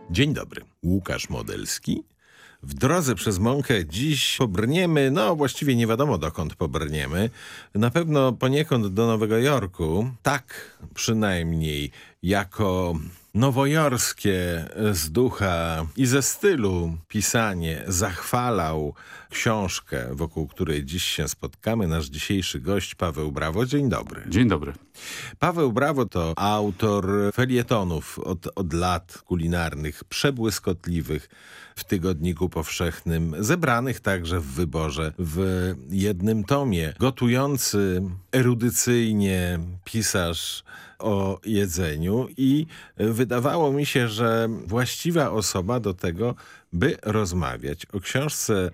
Dzień dobry, Łukasz Modelski. W drodze przez mąkę dziś pobrniemy, właściwie nie wiadomo dokąd pobrniemy. Na pewno poniekąd do Nowego Jorku. Tak przynajmniej jako nowojorskie z ducha i ze stylu pisanie zachwalał książkę, wokół której dziś się spotkamy. Nasz dzisiejszy gość Paweł Brawo. Dzień dobry. Dzień dobry. Paweł Brawo to autor felietonów od lat kulinarnych, przebłyskotliwych w Tygodniku Powszechnym, zebranych także w wyborze w jednym tomie. Gotujący erudycyjnie pisarz o jedzeniu i wydawało mi się, że właściwa osoba do tego, by rozmawiać o książce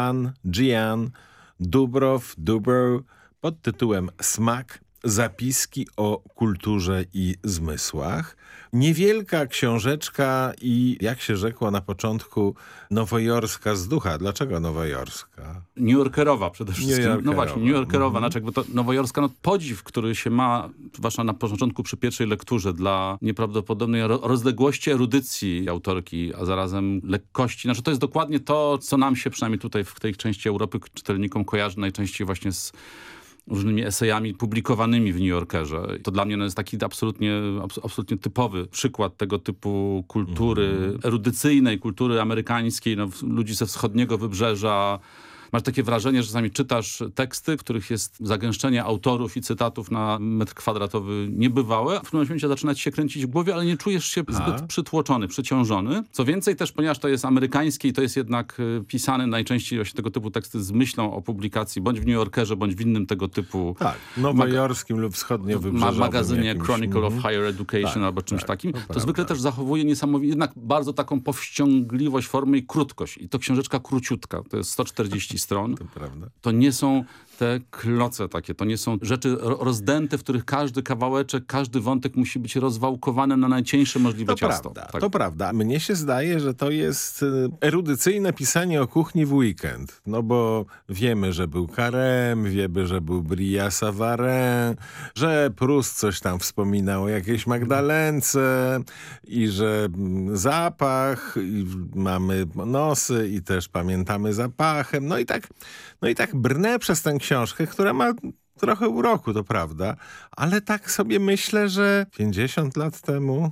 Jean Dubrow pod tytułem Smak. Zapiski o kulturze i zmysłach. Niewielka książeczka i, jak się rzekło na początku, nowojorska z ducha. Dlaczego nowojorska? Newyorkerowa przede wszystkim. No właśnie, newyorkerowa. Mhm. Znaczy jakby to nowojorska, podziw, który się ma, zwłaszcza na początku przy pierwszej lekturze, dla nieprawdopodobnej rozległości erudycji autorki, a zarazem lekkości. Znaczy to jest dokładnie to, co nam się przynajmniej tutaj w tej części Europy czytelnikom kojarzy najczęściej właśnie z różnymi esejami publikowanymi w New Yorkerze. To dla mnie jest taki absolutnie typowy przykład tego typu kultury erudycyjnej, kultury amerykańskiej, ludzi ze wschodniego wybrzeża. Masz takie wrażenie, że czasami czytasz teksty, w których jest zagęszczenie autorów i cytatów na metr kwadratowy niebywałe. W pewnym momencie zaczyna ci się kręcić w głowie, ale nie czujesz się zbyt przytłoczony, przyciążony. Co więcej też, ponieważ to jest amerykańskie i to jest jednak pisane najczęściej właśnie tego typu teksty z myślą o publikacji bądź w New Yorkerze, bądź w innym tego typu nowojorskim lub wschodniowybrzeżowym magazynie Chronicle of Higher Education albo czymś takim. To zwykle też zachowuje niesamowicie, jednak bardzo taką powściągliwość formy i krótkość. I to książeczka króciutka, to jest 140 stron. To prawda. To nie są te kloce takie, to nie są rzeczy rozdęte, w których każdy kawałeczek, każdy wątek musi być rozwałkowany na najcieńsze możliwe ciasto. To prawda. Mnie się zdaje, że to jest erudycyjne pisanie o kuchni w weekend. No bo wiemy, że był Carême, wiemy, że był Brillat Savarin, że Proust coś tam wspominał o jakiejś Magdalence i że zapach, i mamy nosy i też pamiętamy zapachem. No i tak brnę przez tę książkę, która ma trochę uroku, to prawda, ale tak sobie myślę, że 50 lat temu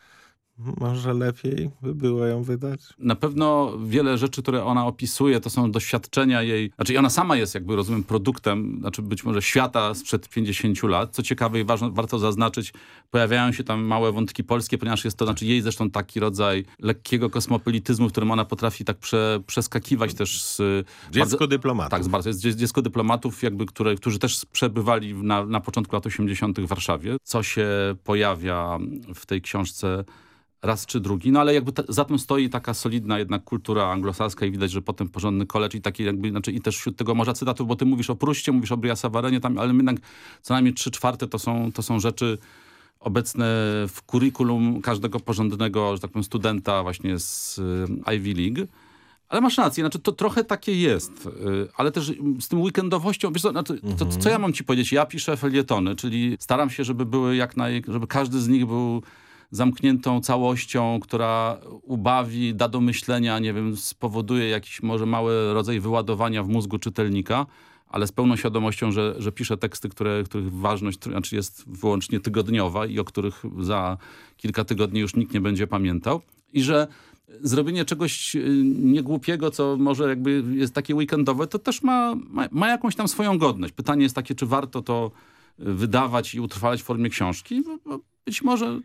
może lepiej by było ją wydać. Na pewno wiele rzeczy, które ona opisuje, to są doświadczenia jej, znaczy ona sama jest jakby, rozumiem, produktem, znaczy być może świata sprzed 50 lat. Co ciekawe i ważne, warto zaznaczyć, pojawiają się tam małe wątki polskie, ponieważ jest to, znaczy jej zresztą taki rodzaj lekkiego kosmopolityzmu, w którym ona potrafi tak przeskakiwać też z... Dziecko dyplomatów. Tak, bardzo. Jest dziecko dyplomatów, jakby, którzy też przebywali na początku lat 80. w Warszawie. Co się pojawia w tej książce raz czy drugi, no ale jakby za tym stoi taka solidna jednak kultura anglosaska i widać, że potem porządny college i taki jakby, znaczy i też wśród tego morza cytatów, bo ty mówisz o Pruście, mówisz o Brillat Savarinie, tam, ale jednak co najmniej 3/4 to są rzeczy obecne w kurikulum każdego porządnego, że tak powiem, studenta właśnie z Ivy League. Ale masz rację, znaczy to trochę takie jest, ale też z tym weekendowością, wiesz co, co ja mam ci powiedzieć? Ja piszę felietony, czyli staram się, żeby były żeby każdy z nich był zamkniętą całością, która ubawi, da do myślenia, nie wiem, spowoduje jakiś może mały rodzaj wyładowania w mózgu czytelnika, ale z pełną świadomością, że piszę teksty, których ważność znaczy jest wyłącznie tygodniowa i o których za kilka tygodni już nikt nie będzie pamiętał. I że zrobienie czegoś niegłupiego, co może jakby jest takie weekendowe, to też ma jakąś tam swoją godność. Pytanie jest takie, czy warto to wydawać i utrwalać w formie książki? Bo być może...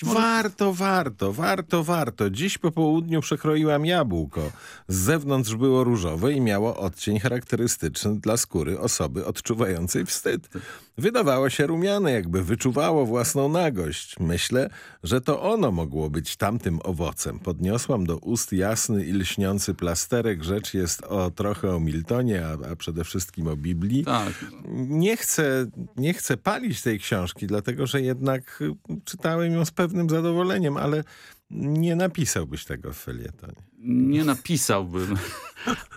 Warto. Dziś po południu przekroiłam jabłko. Z zewnątrz było różowe i miało odcień charakterystyczny dla skóry osoby odczuwającej wstyd. Wydawało się rumiane, jakby wyczuwało własną nagość. Myślę, że to ono mogło być tamtym owocem. Podniosłam do ust jasny i lśniący plasterek. Rzecz jest trochę o Miltonie, a przede wszystkim o Biblii. Tak. Nie chcę palić tej książki, dlatego że jednak czytałem ją z pewnym zadowoleniem, ale nie napisałbyś tego w felietonie. Nie napisałbym.